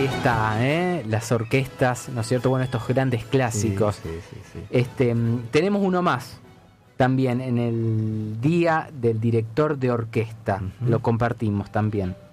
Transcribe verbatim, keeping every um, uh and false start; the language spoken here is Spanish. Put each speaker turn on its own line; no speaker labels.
está, ¿eh? Las orquestas, ¿no es cierto? Bueno, estos grandes clásicos.
Sí, sí, sí, sí.
Este, tenemos uno más también en el Día del Director de Orquesta.
Uh-huh.
Lo compartimos también.